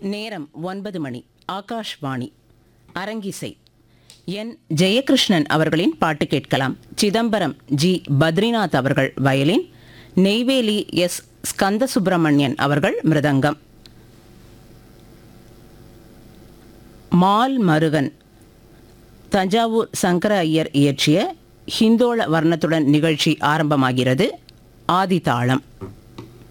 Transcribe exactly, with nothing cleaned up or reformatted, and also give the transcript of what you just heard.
நேரம் ஒன்பது மணி. ஆகாஷ்வாணி. அரங்கிசை. என் ஜெயகிருஷ்ணன் அவர்களின் பாட்டு கேட்கலாம். சிதம்பரம் ஜி பத்ரிநாத் அவர்கள் வயலின், நெய்வேலி எஸ் ஸ்கந்த சுப்பிரமணியன் அவர்கள் மிருதங்கம். மால் மருகன் தஞ்சாவூர் சங்கர ஐயர் இயற்றிய ஹிந்தோள வர்ணத்துடன் நிகழ்ச்சி ஆரம்பமாகிறது. ஆதிதாளம்.